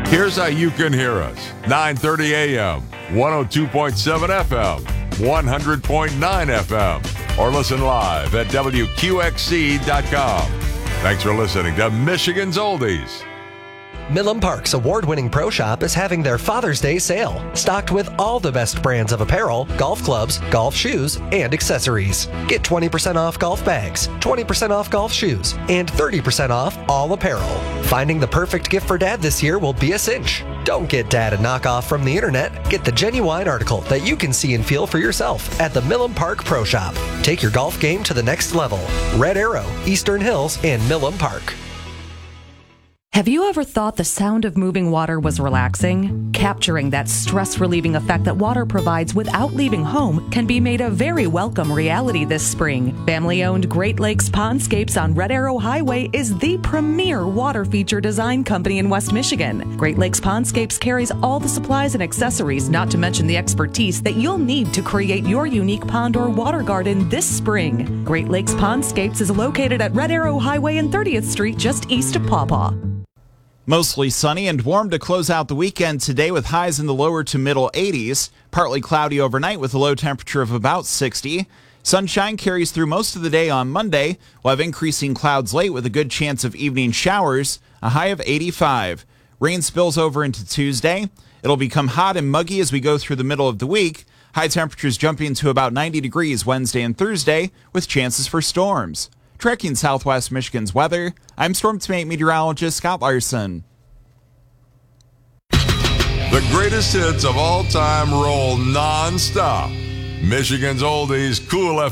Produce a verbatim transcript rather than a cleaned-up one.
Here's how you can hear us. nine thirty a.m., one oh two point seven F M, one hundred point nine F M, or listen live at W Q X C dot com. Thanks for listening to Michigan's Oldies. Milam Park's award-winning pro shop is having their Father's Day sale, stocked with all the best brands of apparel, golf clubs, golf shoes, and accessories. Get twenty percent off golf bags, twenty percent off golf shoes, and thirty percent off all apparel. Finding the perfect gift for Dad this year will be a cinch. Don't get Dad a knockoff from the internet. Get the genuine article that you can see and feel for yourself at the Milam Park Pro Shop. Take your golf game to the next level. Red Arrow, Eastern Hills, and Milam Park. Have you ever thought the sound of moving water was relaxing? Capturing that stress-relieving effect that water provides without leaving home can be made a very welcome reality this spring. Family-owned Great Lakes Pondscapes on Red Arrow Highway is the premier water feature design company in West Michigan. Great Lakes Pondscapes carries all the supplies and accessories, not to mention the expertise that you'll need to create your unique pond or water garden this spring. Great Lakes Pondscapes is located at Red Arrow Highway and thirtieth Street, just east of Paw Paw. Mostly sunny and warm to close out the weekend today with highs in the lower to middle eighties. Partly cloudy overnight with a low temperature of about sixty. Sunshine carries through most of the day on Monday. We'll have increasing clouds late with a good chance of evening showers, a high of eighty-five. Rain spills over into Tuesday. It'll become hot and muggy as we go through the middle of the week. High temperatures jumping to about ninety degrees Wednesday and Thursday with chances for storms. Tracking Southwest Michigan's weather, I'm Storm Team eight meteorologist Scott Larson. The greatest hits of all time roll non-stop. Michigan's Oldies, Cool F M.